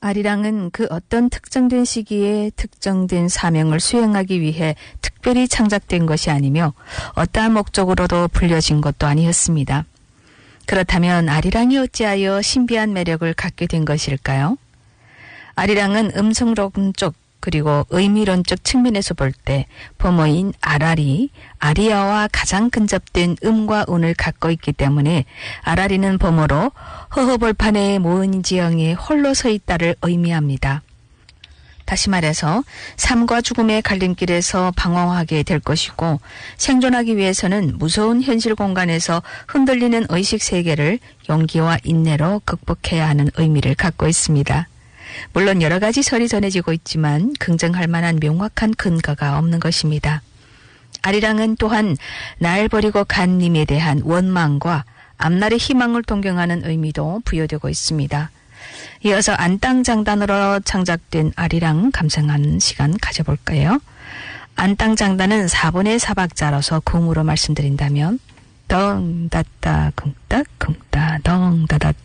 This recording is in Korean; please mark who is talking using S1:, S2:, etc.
S1: 아리랑은 그 어떤 특정된 시기에 특정된 사명을 수행하기 위해 특별히 창작된 것이 아니며 어떠한 목적으로도 불려진 것도 아니었습니다. 그렇다면 아리랑이 어찌하여 신비한 매력을 갖게 된 것일까요? 아리랑은 음성론적 그리고 의미론적 측면에서 볼 때 범어인 아라리, 아리아와 가장 근접된 음과 운을 갖고 있기 때문에 아라리는 범어로 허허벌판에 모은 지형에 홀로 서 있다를 의미합니다. 다시 말해서 삶과 죽음의 갈림길에서 방황하게 될 것이고 생존하기 위해서는 무서운 현실 공간에서 흔들리는 의식 세계를 용기와 인내로 극복해야 하는 의미를 갖고 있습니다. 물론 여러 가지 설이 전해지고 있지만 긍정할 만한 명확한 근거가 없는 것입니다. 아리랑은 또한 날 버리고 간 님에 대한 원망과 앞날의 희망을 동경하는 의미도 부여되고 있습니다. 이어서 안땅장단으로 창작된 아리랑 감상하는 시간 가져볼까요? 안땅장단은 4분의 4박자로서 kum으로 말씀드린다면 덩다따 쿵따 쿵따 덩다다따